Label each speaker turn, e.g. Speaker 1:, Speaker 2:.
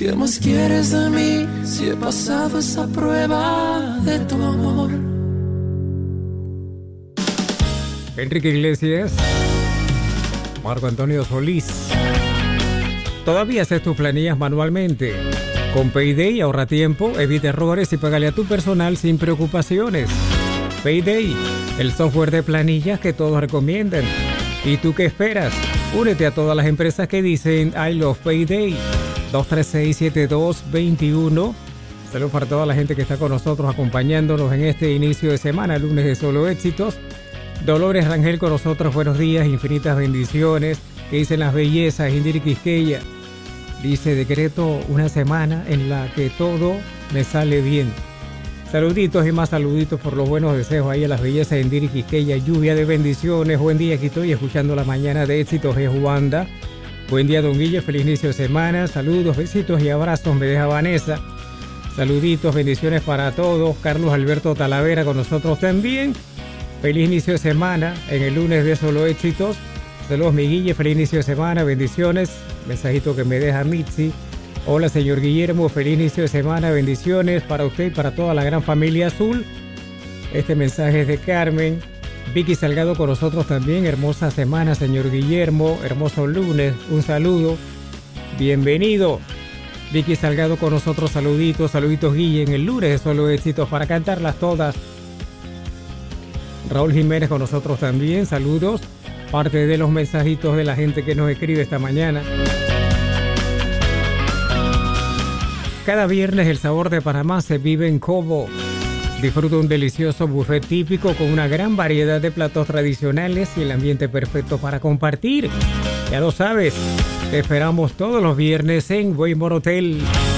Speaker 1: ¿Qué más quieres de mí si he pasado esa prueba de tu amor?
Speaker 2: Enrique Iglesias, Marco Antonio Solís. ¿Todavía haces tus planillas manualmente? Con Payday ahorra tiempo, evita errores y págale a tu personal sin preocupaciones. Payday, el software de planillas que todos recomiendan. ¿Y tú qué esperas? Únete a todas las empresas que dicen I love Payday. 236-7221. Saludos para toda la gente que está con nosotros acompañándonos en este inicio de semana, lunes de Solo Éxitos. Dolores Rangel con nosotros, buenos días, infinitas bendiciones. ¿Qué dicen las bellezas? Indiri Quisqueya dice: decreto una semana en la que todo me sale bien. Saluditos y más saluditos por los buenos deseos ahí a las bellezas de Indiri Quisqueya. Lluvia de bendiciones. Buen día, aquí estoy escuchando la mañana de Éxitos de Juanda. Buen día, don Guille, feliz inicio de semana. Saludos, besitos y abrazos, me deja Vanessa. Saluditos, bendiciones para todos. Carlos Alberto Talavera con nosotros también. Feliz inicio de semana en el lunes de Solo Éxitos. Saludos, mi Guille, feliz inicio de semana, bendiciones. Mensajito que me deja Mitzi. Hola, señor Guillermo, feliz inicio de semana, bendiciones para usted y para toda la gran familia azul. Este mensaje es de Carmen. Vicky Salgado con nosotros también. Hermosa semana, señor Guillermo. Hermoso lunes, un saludo. Bienvenido. Vicky Salgado con nosotros, saluditos, saluditos, Guille, en el lunes de Solo Éxitos para cantarlas todas. Raúl Jiménez con nosotros también, saludos. Parte de los mensajitos de la gente que nos escribe esta mañana. Cada viernes el sabor de Panamá se vive en Cobo. Disfruta un delicioso buffet típico con una gran variedad de platos tradicionales y el ambiente perfecto para compartir. Ya lo sabes, te esperamos todos los viernes en Waymore Hotel.